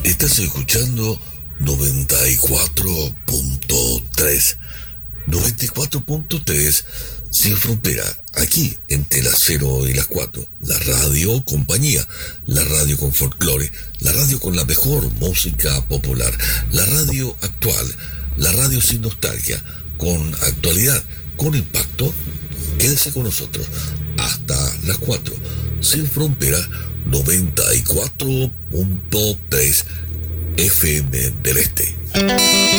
Estás escuchando 94.3. 94.3 Sin Frontera, aquí entre las 0 y las 4. La radio compañía, la radio con folclore, la radio con la mejor música popular, la radio actual, la radio sin nostalgia, con actualidad, con impacto. Quédese con nosotros hasta las 4. Sin Frontera 94.3 FM del Este.